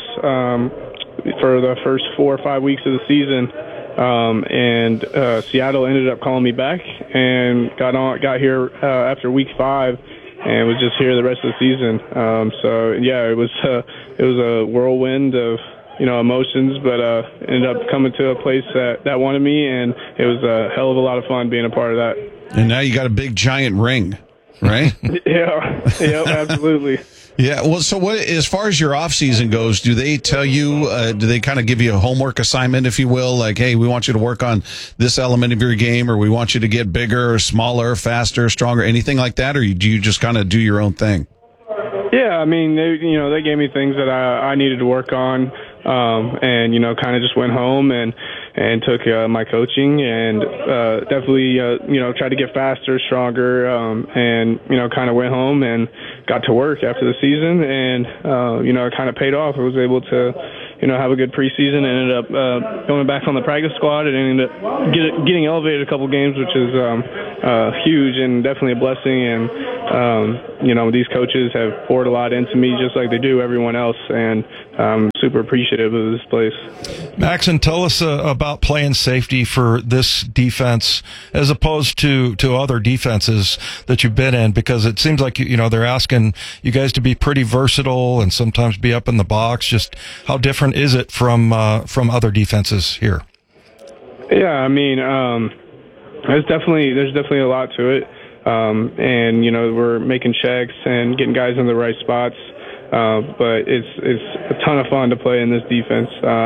for the first 4 or 5 weeks of the season. And Seattle ended up calling me back and got here after week 5 and was just here the rest of the season. It was a whirlwind of emotions, but ended up coming to a place that wanted me, and it was a hell of a lot of fun being a part of that. And now you got a big giant ring, right? Yeah, absolutely. Yeah. Well, so what, as far as your off season goes, do they tell you, do they kind of give you a homework assignment, if you will? Like, hey, we want you to work on this element of your game, or we want you to get bigger or smaller, faster, stronger, anything like that? Or do you just kind of do your own thing? Yeah, I mean, they gave me things that I needed to work on, and kind of just went home and took my coaching and definitely tried to get faster, stronger, and kind of went home and got to work after the season, and it kind of paid off. I was able to have a good preseason, and ended up going back on the practice squad, and ended up getting elevated a couple games, which is huge and definitely a blessing. And these coaches have poured a lot into me, just like they do everyone else, and I'm super appreciative of this place. Maxon, tell us about playing safety for this defense as opposed to other defenses that you've been in, because it seems like they're asking you guys to be pretty versatile and sometimes be up in the box. Just how different is it from other defenses here? Yeah, I mean, there's definitely a lot to it, and we're making checks and getting guys in the right spots. But it's a ton of fun to play in this defense.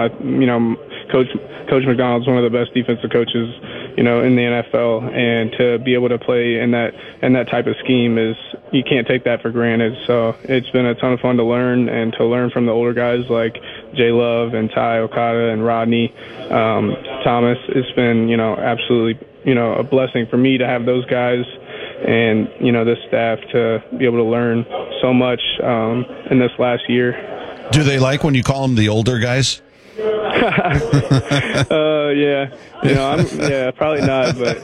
Coach McDonald's one of the best defensive coaches, in the NFL, and to be able to play in that type of scheme you can't take that for granted. So it's been a ton of fun to learn, and to learn from the older guys like Jay Love and Ty Okada and Rodney Thomas. It's been absolutely a blessing for me to have those guys and this staff to be able to learn so much in this last year. Do they like when you call them the older guys? Probably not. But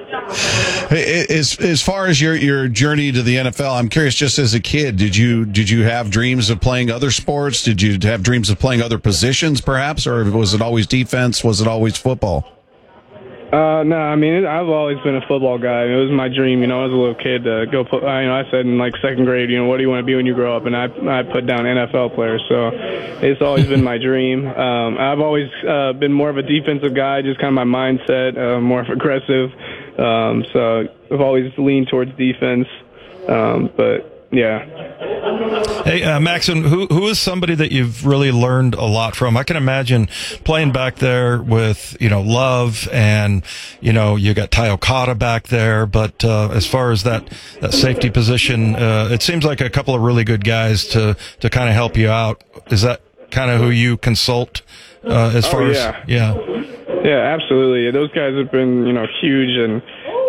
as far as your journey to the NFL, I'm curious. Just as a kid, did you have dreams of playing other sports? Did you have dreams of playing other positions, perhaps, or was it always defense? Was it always football? No, I mean, I've always been a football guy. It was my dream, as a little kid to go play. I said in second grade, what do you want to be when you grow up? And I put down NFL player. So it's always been my dream. I've always been more of a defensive guy, just kind of my mindset, more aggressive. So I've always leaned towards defense. But yeah. Hey, Maxon, who is somebody that you've really learned a lot from? I can imagine playing back there with, Love, and, you got Ty Okada back there. But as far as that safety position, it seems like a couple of really good guys to kind of help you out. Is that kind of who you consult as far as? Yeah. Yeah, absolutely. Those guys have been, huge, and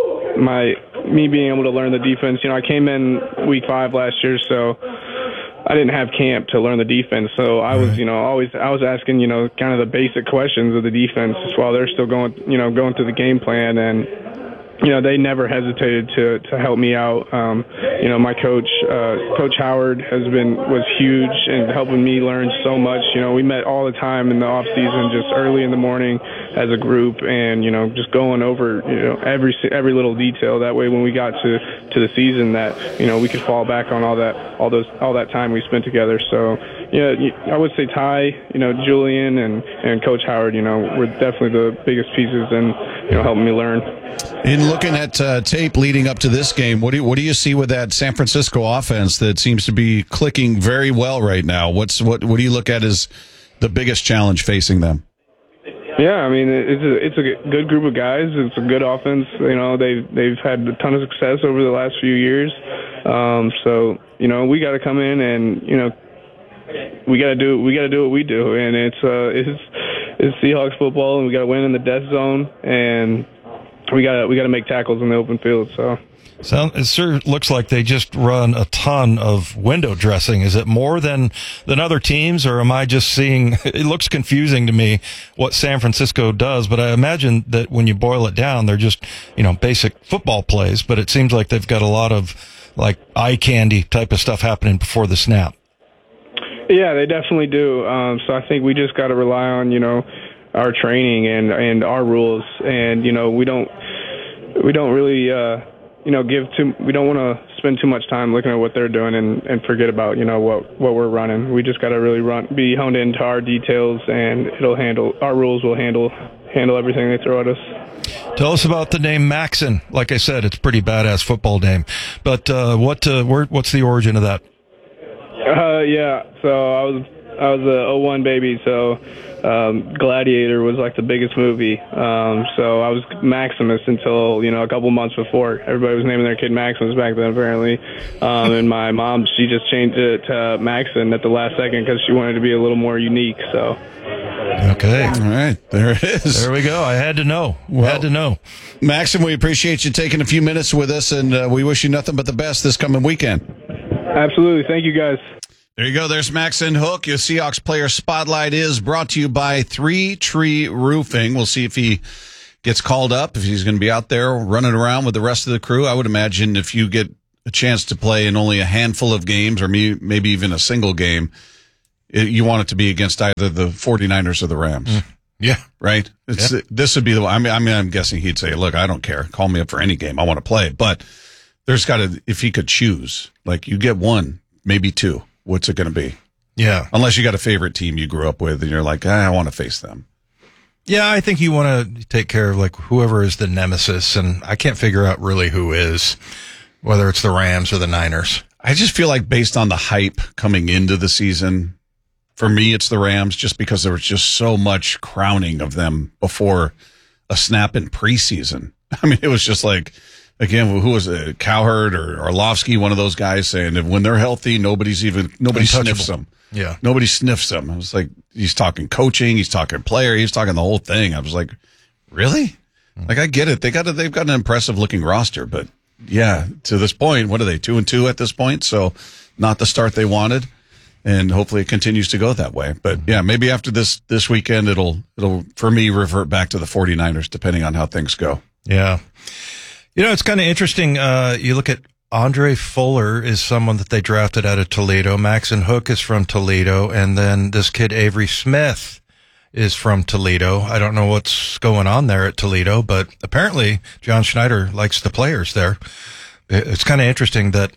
me being able to learn the defense. I came in week 5 last year, so I didn't have camp to learn the defense. So I was, I was asking, kind of the basic questions of the defense while they're still going through the game plan. And, they never hesitated to help me out. My coach, Coach Howard, was huge in helping me learn so much. We met all the time in the off season, just early in the morning as a group, and just going over every little detail. That way, when we got to the season, that we could fall back on all that time we spent together. So I would say Ty, Julian, and Coach Howard, were definitely the biggest pieces in helping me learn. In looking at tape leading up to this game, what do you see with that San Francisco offense that seems to be clicking very well right now? What do you look at as the biggest challenge facing them? Yeah, I mean, it's a good group of guys. It's a good offense. They've had a ton of success over the last few years. So we got to come in and we got to do what we do, and it's Seahawks football, and we got to win in the death zone, and we got to make tackles in the open field. So it sure looks like they just run a ton of window dressing. Is it more than other teams, or am I just seeing? It looks confusing to me what San Francisco does, but I imagine that when you boil it down, they're just basic football plays. But it seems like they've got a lot of eye candy type of stuff happening before the snap. Yeah, they definitely do. So I think we just got to rely on our training and our rules, and we don't really we don't want to spend too much time looking at what they're doing and forget about what we're running. We just got to really be honed into our details, and our rules will handle everything they throw at us. Tell us about the name Maxon. Like I said, it's a pretty badass football name, but what's the origin of that? Yeah, so I was a 01 baby, so Gladiator was like the biggest movie. So I was Maximus until, a couple months before. Everybody was naming their kid Maximus back then, apparently. And my mom, she just changed it to Maxon at the last second because she wanted to be a little more unique. So. Okay. All right. There it is. There we go. I had to know. Maxim, we appreciate you taking a few minutes with us, and we wish you nothing but the best this coming weekend. Absolutely. Thank you, guys. There you go. There's Maxon Hook. Your Seahawks player spotlight is brought to you by 3 Tree Roofing. We'll see if he gets called up, if he's going to be out there running around with the rest of the crew. I would imagine if you get a chance to play in only a handful of games or maybe even a single game, you want it to be against either the 49ers or the Rams. Yeah. Right? This would be the one. I mean, I'm guessing he'd say, look, I don't care. Call me up for any game. I want to play. But there's got to, if he could choose, like you get 1, maybe 2. What's it going to be? Yeah. Unless you got a favorite team you grew up with and you're like, I want to face them. Yeah, I think you want to take care of like whoever is the nemesis. And I can't figure out really who is, whether it's the Rams or the Niners. I just feel like based on the hype coming into the season, for me, it's the Rams just because there was just so much crowning of them before a snap in preseason. I mean, it was just like, again, who was it? Cowherd or Orlovsky, one of those guys saying that when they're healthy, nobody sniffs them. Yeah. Nobody sniffs them. I was like, he's talking coaching, he's talking player, he's talking the whole thing. I was like, really? Like, I get it. They've got an impressive looking roster, but yeah, to this point, what are they, 2-2 at this point? So not the start they wanted. And hopefully it continues to go that way. But yeah, maybe after this weekend, it'll for me revert back to the 49ers, depending on how things go. Yeah. It's kind of interesting. You look at Andre Fuller is someone that they drafted out of Toledo. Maxon Hook is from Toledo. And then this kid, Avery Smith, is from Toledo. I don't know what's going on there at Toledo, but apparently John Schneider likes the players there. It's kind of interesting that,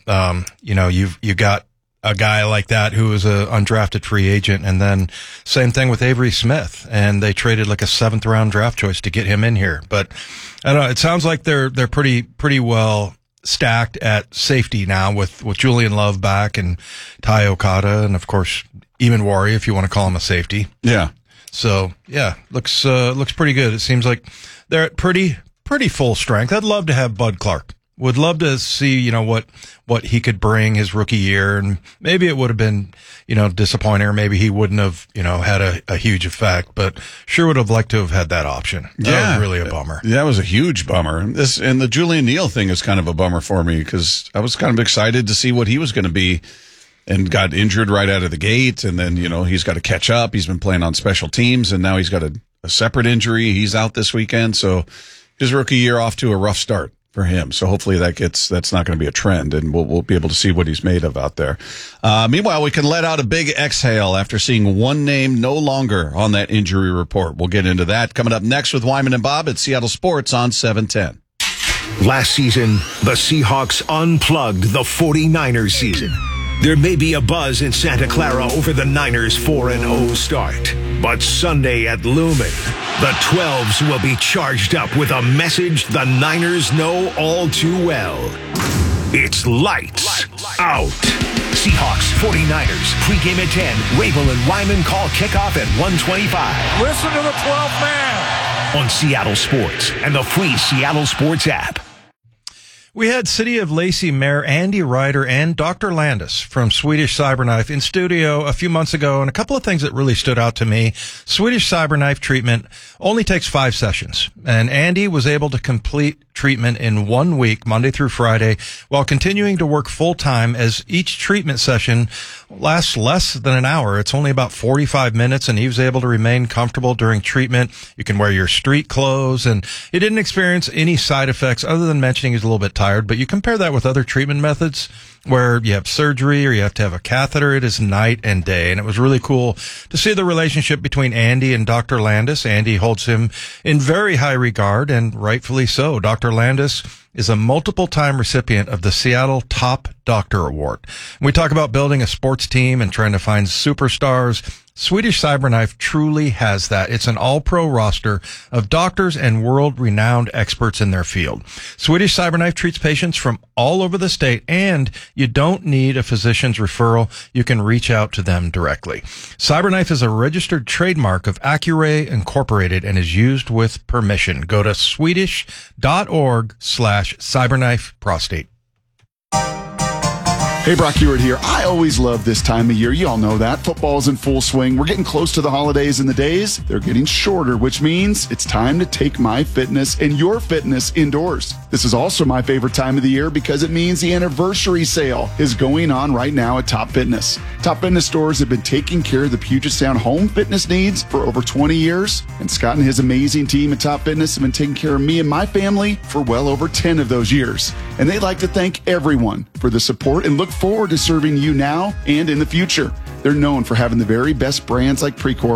you got a guy like that who was a undrafted free agent, and then same thing with Avery Smith, and they traded like a 7th round draft choice to get him in here. But I don't know. It sounds like they're pretty well stacked at safety now with Julian Love back and Ty Okada, and of course Eamon Warrior, if you want to call him a safety. Yeah. So yeah, looks pretty good. It seems like they're at pretty full strength. I'd love to have Bud Clark. Would love to see, what he could bring his rookie year, and maybe it would have been, disappointing, or maybe he wouldn't have, had a huge effect, but sure would have liked to have had that option. That was really a bummer. That was a huge bummer. And the Julian Neal thing is kind of a bummer for me because I was kind of excited to see what he was going to be, and got injured right out of the gate. And then, he's got to catch up. He's been playing on special teams, and now he's got a separate injury. He's out this weekend. So his rookie year off to a rough start for him. So hopefully that's not going to be a trend, and we'll be able to see what he's made of out there. Meanwhile, we can let out a big exhale after seeing one name no longer on that injury report. We'll get into that coming up next with Wyman and Bob at Seattle Sports on 710. Last season, the Seahawks unplugged the 49ers season. There may be a buzz in Santa Clara over the Niners' 4-0 start. But Sunday at Lumen, the 12s will be charged up with a message the Niners know all too well. It's lights out. Seahawks, 49ers, pregame at 10. Rabel and Wyman call kickoff at 1:25. Listen to the 12th man. On Seattle Sports and the free Seattle Sports app. We had City of Lacey Mayor Andy Ryder and Dr. Landis from Swedish Cyberknife in studio a few months ago, and a couple of things that really stood out to me. Swedish Cyberknife treatment only takes 5 sessions, and Andy was able to complete treatment in 1 week, Monday through Friday, while continuing to work full-time, as each treatment session lasts less than an hour. It's only about 45 minutes, and he was able to remain comfortable during treatment. You can wear your street clothes, and he didn't experience any side effects other than mentioning he's a little bit tired. But you compare that with other treatment methods where you have surgery or you have to have a catheter. It is night and day. And it was really cool to see the relationship between Andy and Dr. Landis. Andy holds him in very high regard, and rightfully so. Dr. Landis is a multiple-time recipient of the Seattle Top Doctor Award. When we talk about building a sports team and trying to find superstars, Swedish CyberKnife truly has that. It's an all-pro roster of doctors and world-renowned experts in their field. Swedish CyberKnife treats patients from all over the state, and you don't need a physician's referral. You can reach out to them directly. CyberKnife is a registered trademark of Accuray Incorporated and is used with permission. Go to swedish.org/CyberKnifeProstate. Hey, Brock Hewitt here. I always love this time of year. You all know that. Football's in full swing. We're getting close to the holidays, and the days, they're getting shorter, which means it's time to take my fitness and your fitness indoors. This is also my favorite time of the year because it means the anniversary sale is going on right now at Top Fitness. Top Fitness stores have been taking care of the Puget Sound home fitness needs for over 20 years, and Scott and his amazing team at Top Fitness have been taking care of me and my family for well over 10 of those years. And they'd like to thank everyone for the support and look forward to serving you now and in the future. They're known for having the very best brands like Precor